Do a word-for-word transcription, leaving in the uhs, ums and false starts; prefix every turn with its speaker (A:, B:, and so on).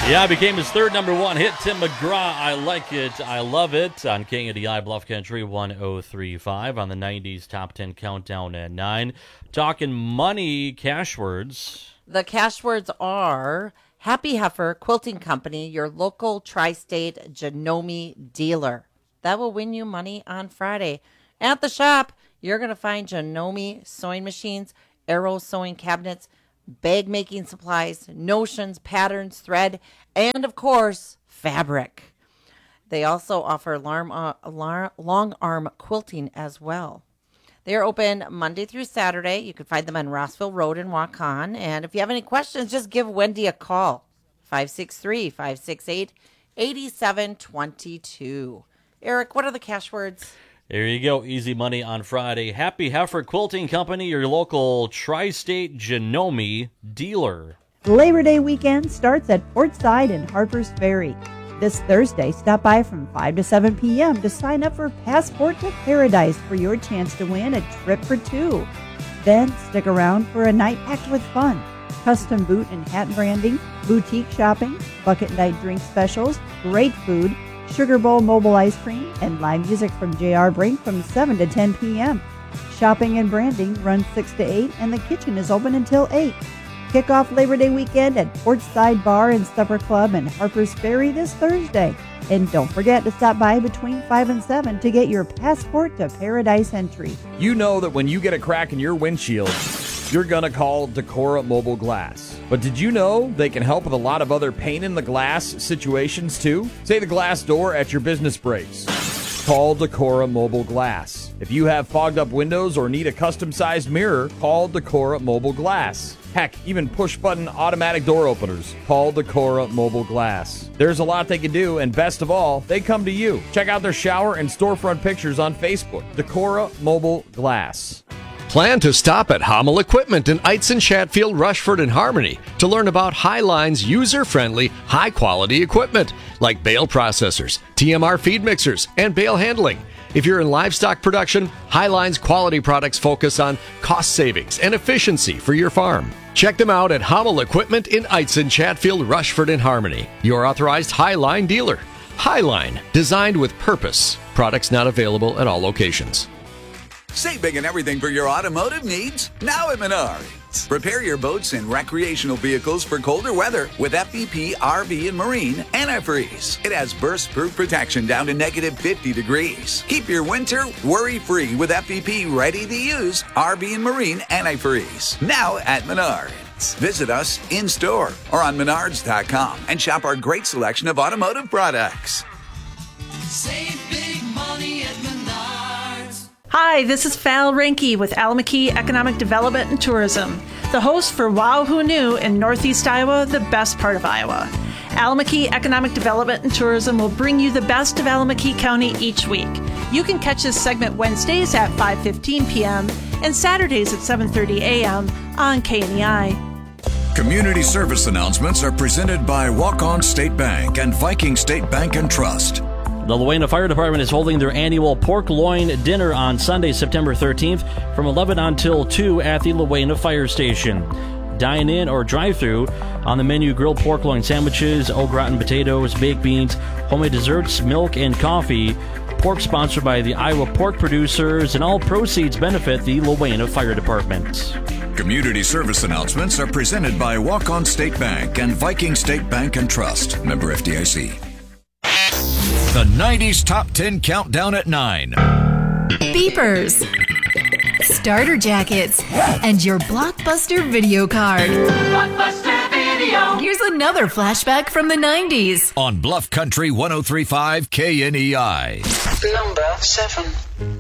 A: Yeah, it became his third number one hit. Tim McGraw, I Like It, I Love It, on K N D I Bluff Country one oh three point five on the nineties Top ten Countdown at nine. Talking money cash words.
B: The cash words are Happy Heifer Quilting Company, your local tri-state Janome dealer. That will win you money on Friday. At the shop, you're going to find Janome sewing machines, Arrow sewing cabinets, bag making supplies, notions, patterns, thread, and of course, fabric. They also offer alarm, uh, alarm, long arm quilting as well. They are open Monday through Saturday. You can find them on Rossville Road in Waukon. And if you have any questions, just give Wendy a call. five six three, five six eight, eight seven two two. Eric, what are the cash words?
A: There you go. Easy money on Friday. Happy Heifer Quilting Company, your local tri-state Janome dealer.
C: Labor Day weekend starts at Portside and Harpers Ferry. This Thursday, stop by from five to seven p.m. to sign up for Passport to Paradise for your chance to win a trip for two. Then stick around for a night packed with fun. Custom boot and hat branding, boutique shopping, bucket night drink specials, great food, Sugar Bowl mobile ice cream, and live music from J R. Brink from seven to ten p.m. Shopping and branding runs six to eight, and the kitchen is open until eight. Kick off Labor Day weekend at Portside Bar and Supper Club and Harpers Ferry this Thursday. And don't forget to stop by between five and seven to get your Passport to Paradise entry.
D: You know that when you get a crack in your windshield, you're going to call Decora Mobile Glass. But did you know they can help with a lot of other pain in the glass situations too? Say the glass door at your business breaks. Call Decora Mobile Glass. If you have fogged up windows or need a custom-sized mirror, call Decora Mobile Glass. Heck, even push-button automatic door openers. Call Decora Mobile Glass. There's a lot they can do, and best of all, they come to you. Check out their shower and storefront pictures on Facebook. Decora Mobile Glass.
E: Plan to stop at Hummel Equipment in Eitzen, Chatfield, Rushford, and Harmony to learn about Highline's user-friendly, high-quality equipment like bale processors, T M R feed mixers, and bale handling. If you're in livestock production, Highline's quality products focus on cost savings and efficiency for your farm. Check them out at Hummel Equipment in Eitzen, Chatfield, Rushford, and Harmony, your authorized Highline dealer. Highline, designed with purpose. Products not available at all locations.
F: Save big on everything for your automotive needs now at Menards. Prepare your boats and recreational vehicles for colder weather with F V P R V and Marine Antifreeze. It has burst-proof protection down to negative fifty degrees. Keep your winter worry-free with F V P ready-to-use R V and Marine Antifreeze. Now at Menards. Visit us in-store or on menards dot com and shop our great selection of automotive products.
G: Save big money at Menards.
H: Hi, this is Val Renke with Alameda Economic Development and Tourism, the host for Wow Who Knew in Northeast Iowa, the best part of Iowa. Alameda Economic Development and Tourism will bring you the best of Alameda County each week. You can catch this segment Wednesdays at five fifteen p.m. and Saturdays at seven thirty a.m. on K N E I.
I: Community service announcements are presented by Walk-On State Bank and Viking State Bank and Trust.
A: The Luena Fire Department is holding their annual pork loin dinner on Sunday, September thirteenth from eleven until two at the Luena Fire Station. Dine in or drive through. On the menu, grilled pork loin sandwiches, au gratin potatoes, baked beans, homemade desserts, milk, and coffee. Pork sponsored by the Iowa Pork Producers, and all proceeds benefit the Luena Fire Department.
I: Community service announcements are presented by Walk-On State Bank and Viking State Bank and Trust. Member F D I C. The nineties Top ten Countdown at nine.
J: Beepers, starter jackets, and your Blockbuster video card.
G: Blockbuster Video.
J: Here's another flashback from the nineties.
I: On Bluff Country one oh three point five K N E I.
G: Number seven.